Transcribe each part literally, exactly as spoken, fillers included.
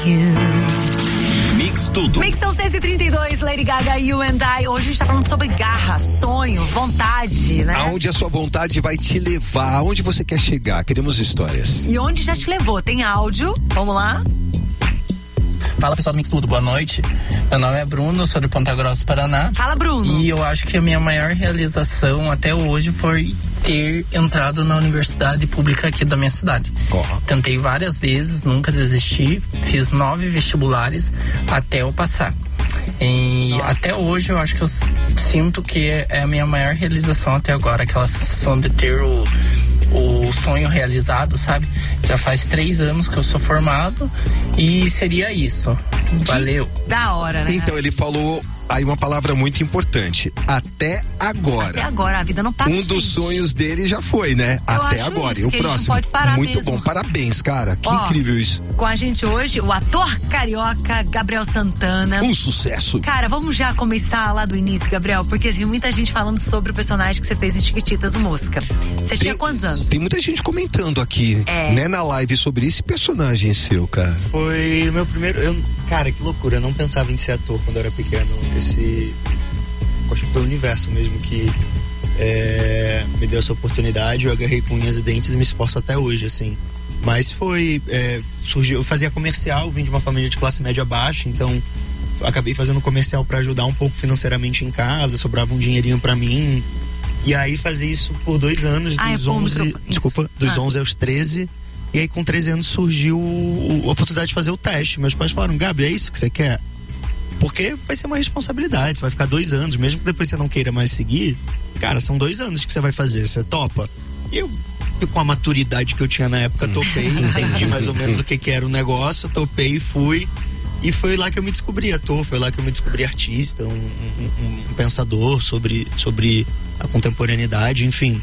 you. Mix tudo. Mix são seis e trinta e dois, Lady Gaga, You and I. Hoje a gente tá falando sobre garra, sonho, vontade, né? Aonde a sua vontade vai te levar, aonde você quer chegar, queremos histórias. E onde já te levou, tem áudio, vamos lá? Fala pessoal do Mix Tudo, boa noite. Meu nome é Bruno, sou de Ponta Grossa, Paraná. Fala, Bruno. E eu acho que a minha maior realização até hoje foi ter entrado na universidade pública aqui da minha cidade. Oh. Tentei várias vezes, nunca desisti, fiz nove vestibulares até eu passar. E até hoje eu acho que eu sinto que é a minha maior realização até agora, aquela sensação de ter o o sonho realizado, sabe? Já faz três anos que eu sou formado e seria isso. Valeu. Que da hora, né? Então, ele falou aí uma palavra muito importante. Até agora. Até agora, a vida não para. Um dos sonhos dele já foi, né? Eu Até acho agora. Isso, E o que próximo. A gente não pode parar muito mesmo. bom. Parabéns, cara. Que Ó, incrível isso. Com a gente hoje, o ator carioca Gabriel Santana. Um sucesso. Cara, vamos já começar lá do início, Gabriel, porque assim, muita gente falando sobre o personagem que você fez em Chiquititas, o Mosca. Você tinha quantos anos? Tem muita gente comentando aqui, é. né, na live sobre esse personagem seu, cara. Foi o meu primeiro. Eu, cara, que loucura. Eu não pensava em ser ator quando eu era pequeno. Esse. Acho que foi o universo mesmo que é, me deu essa oportunidade. Eu agarrei com unhas e dentes e me esforço até hoje, assim. Mas foi. É, surgiu. Eu fazia comercial, vim de uma família de classe média baixa, então acabei fazendo comercial para ajudar um pouco financeiramente em casa, sobrava um dinheirinho para mim. E aí fazia isso por dois anos, ah, dos é onze. Desculpa, dos ah. onze aos treze. E aí com treze anos surgiu a oportunidade de fazer o teste. Meus pais falaram: Gabi, é isso que você quer? Porque vai ser uma responsabilidade, você vai ficar dois anos, mesmo que depois você não queira mais seguir, cara, são dois anos que você vai fazer, você topa? E eu, com a maturidade que eu tinha na época, topei, entendi mais ou menos o que que era o negócio, topei e fui. E foi lá que eu me descobri ator, foi lá que eu me descobri artista, um, um, um pensador sobre, sobre a contemporaneidade, enfim.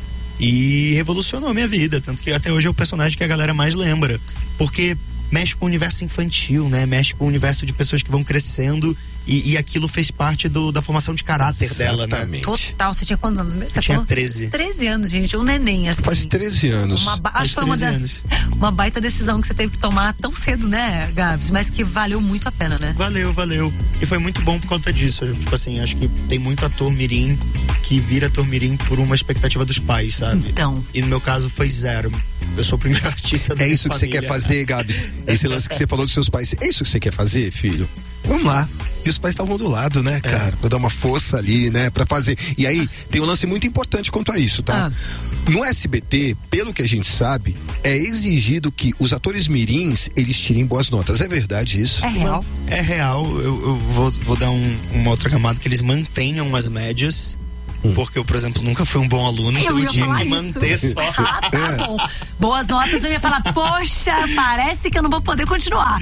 E revolucionou a minha vida, tanto que até hoje é o personagem que a galera mais lembra. Porque mexe com o universo infantil, né? Mexe com o universo de pessoas que vão crescendo e, e aquilo fez parte do, da formação de caráter Exatamente. dela, né? Total, você tinha quantos anos mesmo? Você eu tinha falou? treze. treze anos, gente, um neném, assim. Faz treze anos. Uma ba... Faz Acho que foi uma, da... uma baita decisão que você teve que tomar tão cedo, né, Gabs? Mas que valeu muito a pena, né? Valeu, valeu. E foi muito bom por conta disso. Tipo assim, acho que tem muito ator mirim que vira ator mirim por uma expectativa dos pais, sabe? Então. E no meu caso foi zero. Eu sou o primeiro artista da É minha isso que família. você quer fazer, Gabs? Esse lance que você falou dos seus pais. É isso que você quer fazer, filho? Vamos lá. E os pais estavam do lado, né, cara? É. Pra dar uma força ali, né? Pra fazer. E aí, tem um lance muito importante quanto a isso, tá? Ah. No S B T, pelo que a gente sabe, é exigido que os atores mirins, eles tirem boas notas. É verdade isso? É real? É real. Eu, eu vou, vou dar um, uma outra camada, que eles mantenham as médias. Hum. Porque eu, por exemplo, nunca fui um bom aluno, eu então eu tinha que isso. manter só. Ah, tá bom. Boas notas, eu ia falar, poxa, parece que eu não vou poder continuar.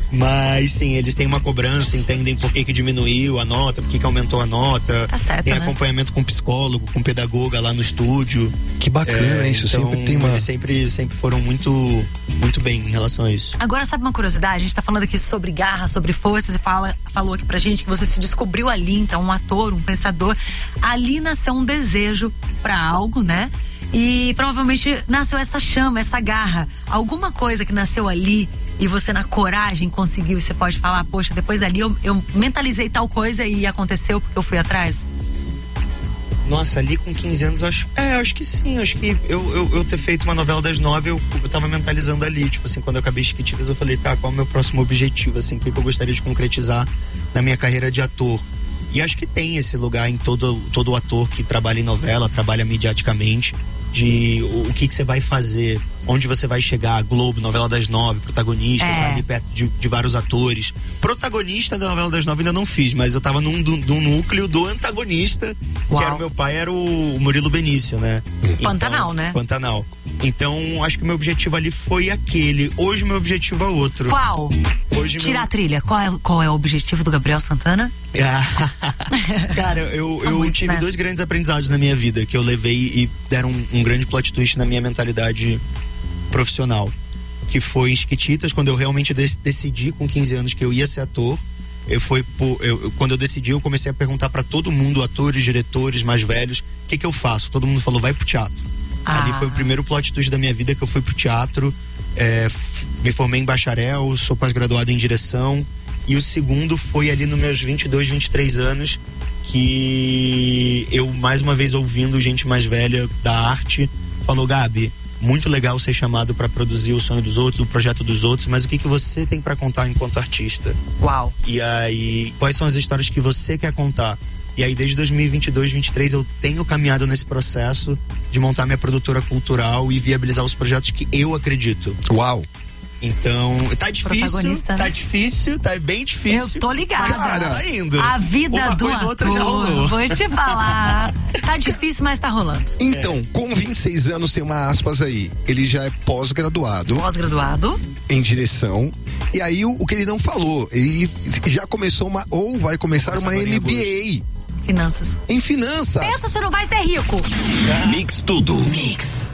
Mas sim, eles têm uma cobrança, entendem por que que diminuiu a nota, por que que aumentou a nota. Tá certo, tem né? acompanhamento com psicólogo, com pedagoga lá no estúdio. Que bacana, é, isso então, sempre tem uma... Eles sempre, sempre foram muito, muito bem em relação a isso. Agora, sabe uma curiosidade? A gente tá falando aqui sobre garra, sobre força. Você fala, falou aqui pra gente que você se descobriu ali, então, um ator, um pensador. Ali nasceu um desejo pra algo, né? E provavelmente nasceu essa chama, essa garra. Alguma coisa que nasceu ali e você na coragem conseguiu, e você pode falar, poxa, depois dali eu, eu mentalizei tal coisa e aconteceu porque eu fui atrás? Nossa, ali com quinze anos, eu acho. É, eu acho que sim. Eu acho que eu, eu, eu ter feito uma novela das nove, eu, eu tava mentalizando ali. Tipo assim, quando eu acabei Chiquititas, eu falei, tá, qual é o meu próximo objetivo? Assim, o que, que eu gostaria de concretizar na minha carreira de ator? E acho que tem esse lugar em todo, todo ator que trabalha em novela, trabalha mediaticamente, de o, o que, que você vai fazer, onde você vai chegar. Globo, novela das nove, protagonista, é. tá ali perto de, de vários atores. Protagonista da novela das nove ainda não fiz, mas eu tava num do, do núcleo do antagonista, Uau. que era o meu pai, era o Murilo Benício, né? Pantanal, então, né? Pantanal. Então, acho que o meu objetivo ali foi aquele. Hoje o meu objetivo é outro. Qual? Hoje Tirar meu... a trilha. Qual é, qual é o objetivo do Gabriel Santana? Cara, eu, eu muitos, tive né? dois grandes aprendizados na minha vida que eu levei e deram um, um grande plot twist na minha mentalidade profissional. Que foi em Chiquititas, quando eu realmente dec- decidi com quinze anos que eu ia ser ator. Eu foi por, eu, quando eu decidi, eu comecei a perguntar pra todo mundo, atores, diretores mais velhos, o que que eu faço? Todo mundo falou, vai pro teatro. Ah. Ali foi o primeiro plot twist da minha vida, que eu fui pro teatro, é, f- me formei em bacharel, sou pós-graduado em direção. E o segundo foi ali nos meus vinte e dois, vinte e três anos, que eu, mais uma vez, ouvindo gente mais velha da arte, falou: Gabi, muito legal ser chamado para produzir o sonho dos outros, o projeto dos outros, mas o que, que você tem para contar enquanto artista? Uau. E aí, quais são as histórias que você quer contar? E aí, desde dois mil e vinte e dois, vinte e três, eu tenho caminhado nesse processo de montar minha produtora cultural e viabilizar os projetos que eu acredito. Uau! Então, tá difícil, Protagonista, tá né? difícil, tá bem difícil. Eu tô ligada. Cara, tá indo. A vida Uma do coisa ou outra já ator, rolou. vou te falar. Tá difícil, mas tá rolando. Então, com vinte e seis anos, tem uma aspas aí. Ele já é pós-graduado Pós-graduado. em direção. E aí, o, o que ele não falou, ele já começou uma, ou vai começar Começa uma agora em M B A Finanças. em finanças. Pensa, você não vai ser rico. Mix tudo. Mix.